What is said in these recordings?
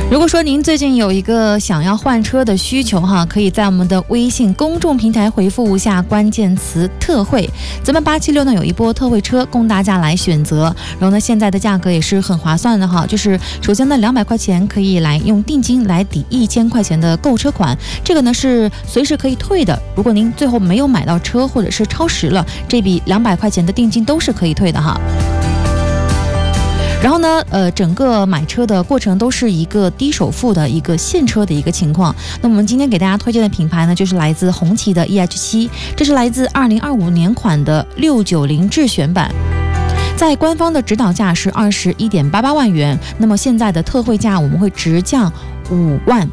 如果说您最近有一个想要换车的需求哈，可以在我们的微信公众平台回复下关键词特惠，咱们876呢有一波特惠车供大家来选择，然后呢现在的价格也是很划算的哈，就是首先呢200块钱可以来用定金来抵1000块钱的购车款，这个呢是随时可以退的，如果您最后没有买到车或者是超时了，这笔200块钱的定金都是可以退的哈。然后呢，整个买车的过程都是一个低首付的一个现车的一个情况。那我们今天给大家推荐的品牌呢，就是来自红旗的 EH7， 这是来自2025年款的690智选版。在官方的指导价是21.88万元，那么现在的特惠价我们会直降5万。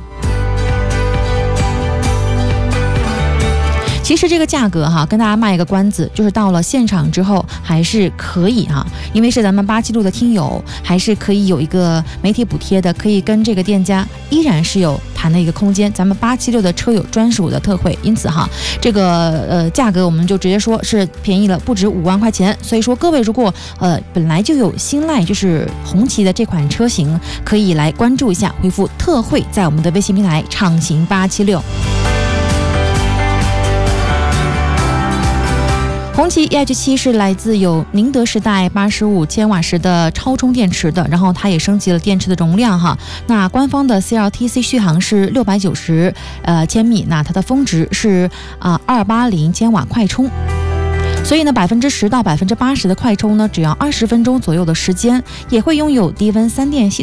其实这个价格哈，跟大家卖一个关子，就是到了现场之后还是可以哈，因为是咱们876的听友，还是可以有一个媒体补贴的，可以跟这个店家依然是有谈的一个空间，咱们876的车友专属的特惠，因此哈，这个价格我们就直接说是便宜了不止5万块钱，所以说各位如果本来就有新赖就是红旗的这款车型，可以来关注一下，回复特惠，在我们的微信平台畅行876。红旗 EH7 是来自有宁德时代85千瓦时的超充电池的，然后它也升级了电池的容量哈。那官方的 CLTC 续航是690千米，那它的峰值是280千瓦快充。所以呢，10%到80%的快充呢，只要20分钟左右的时间，也会拥有低温3电系